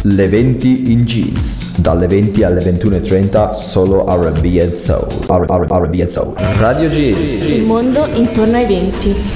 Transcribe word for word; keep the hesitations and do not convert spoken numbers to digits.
Le venti in jeans, dalle venti alle ventuno e trenta solo R and B and Soul. R and B and Soul. Radio Jeans. Il mondo intorno ai venti.